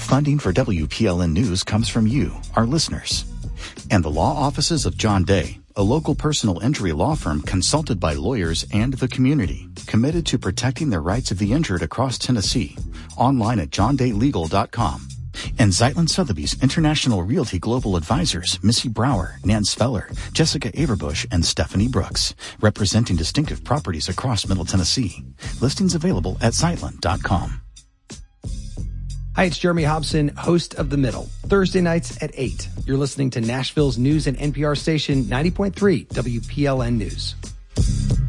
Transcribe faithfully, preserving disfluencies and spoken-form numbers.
Funding for W P L N News comes from you, our listeners. And the law offices of John Day, a local personal injury law firm consulted by lawyers and the community, committed to protecting the rights of the injured across Tennessee. Online at john day legal dot com. And Zeitlin Sotheby's International Realty Global Advisors, Missy Brower, Nance Feller, Jessica Averbush, and Stephanie Brooks, representing distinctive properties across Middle Tennessee. Listings available at zeitlin dot com. Hi, it's Jeremy Hobson, host of The Middle, Thursday nights at eight. You're listening to Nashville's news and N P R station ninety point three W P L N News.